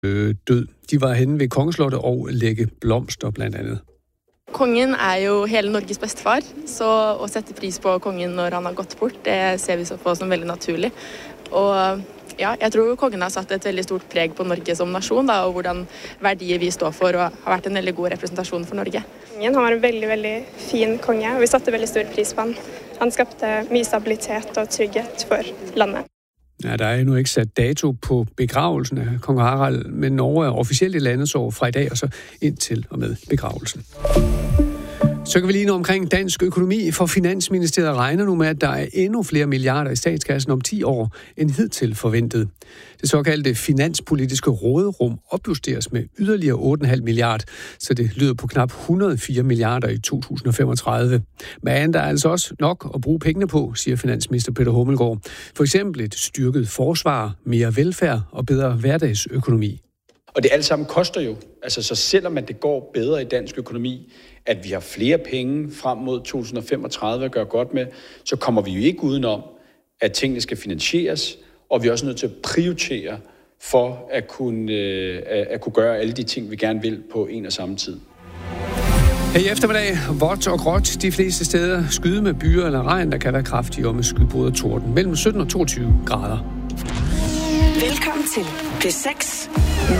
død. De var henne ved Kongeslottet og lægge blomster blandt andet. Kongen er jo hele Norges bedstefar, så at sætte pris på kongen, når han har gått bort, det ser vi så på som veldig naturligt. Og ja, jeg tror kongen har satt et veldig stort preg på Norge som nation, da, og hvordan verdier vi står for, og har vært en veldig god representasjon for Norge. Han var en veldig, veldig fin konge, og vi satte veldig stor pris på han. Han skabte mye stabilitet og trygghet for landet. Ja, der er endnu ikke sat dato på begravelsen af kong Harald, men Norge er officielt i landesår fra i dag og så indtil og med begravelsen. Så kan vi lige nå omkring dansk økonomi, for Finansministeriet regner nu med, at der er endnu flere milliarder i statskassen om 10 år end hidtil forventet. Det såkaldte finanspolitiske råderum opjusteres med yderligere 8,5 milliard, så det lyder på knap 104 milliarder i 2035. Men der er altså også nok at bruge pengene på, siger finansminister Peter Hummelgaard. For eksempel et styrket forsvar, mere velfærd og bedre hverdagsøkonomi. Og det alt sammen koster jo. Altså, så selvom det går bedre i dansk økonomi, at vi har flere penge frem mod 2035 at gøre godt med, så kommer vi jo ikke udenom, at tingene skal finansieres, og vi er også nødt til at prioritere for at kunne gøre alle de ting, vi gerne vil på en og samme tid. Her i eftermiddag, vådt og gråt de fleste steder, skyde med byer eller regn, der kan være kraftig og med skybrud og torden, mellem 17 og 22 grader. Velkommen til P6